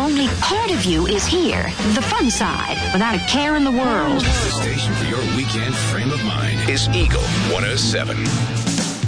only part of you is here, the fun side, without a care in the world. The station for your weekend frame of mind is Eagle 107.